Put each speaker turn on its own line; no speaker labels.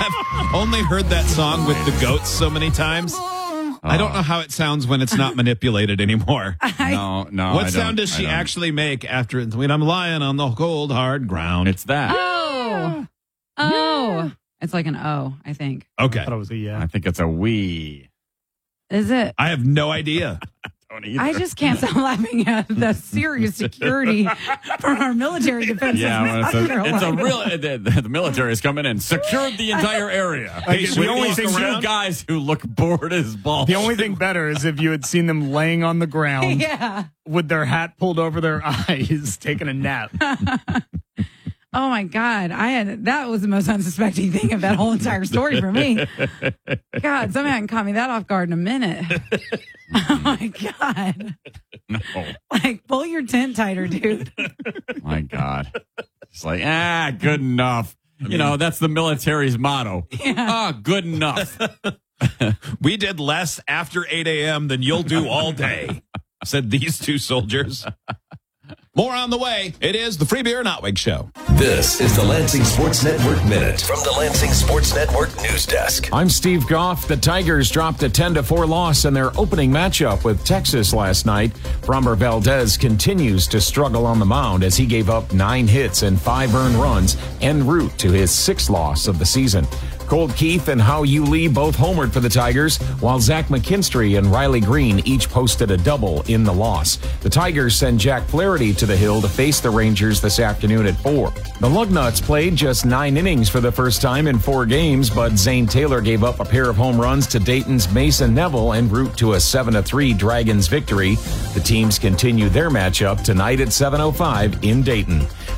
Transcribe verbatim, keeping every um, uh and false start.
I've only heard that song with the goats so many times. I don't know how it sounds when it's not manipulated anymore.
No, no.
What
I
sound
don't,
does she
I don't.
actually make after when I'm lying on the cold, hard ground?
It's that.
Oh. Oh. It's like an O, I think.
Okay.
I thought it was a yeah.
I think it's a we.
Is it?
I have no idea.
Don't either.
I just can't stop laughing at the serious security for our military defenses.
Yeah,
in
well, it's,
South
a, it's a
Carolina.
real. The, the military has come in and secured the entire area.
Okay,
With
the only
these
thing
two
around-
guys who look bored as balls.
The only thing better is if you had seen them laying on the ground
Yeah.
with their hat pulled over their eyes, taking a nap.
Oh my God. I had that was the most unsuspecting thing of that whole entire story for me. God, somebody hadn't caught me that off guard in a minute. Oh my God.
No.
Like, pull your tent tighter, dude.
My God. It's like, ah, good enough. You know, that's the military's motto. Ah, good enough.
We did less after eight a.m. than you'll do all day, said these two soldiers. More on the way. It is the Free Beer and Otwig Show.
This is the Lansing Sports Network Minute from the Lansing Sports Network News Desk.
I'm Steve Goff. The Tigers dropped a ten to four loss in their opening matchup with Texas last night. Framber Valdez continues to struggle on the mound as he gave up nine hits and five earned runs en route to his sixth loss of the season. Colt Keith and Hao Yu Lee both homered for the Tigers, while Zach McKinstry and Riley Green each posted a double in the loss. The Tigers send Jack Flaherty to the hill to face the Rangers this afternoon at four. The Lugnuts played just nine innings for the first time in four games, but Zane Taylor gave up a pair of home runs to Dayton's Mason Neville en route to a seven to three Dragons victory. The teams continue their matchup tonight at seven oh five in Dayton.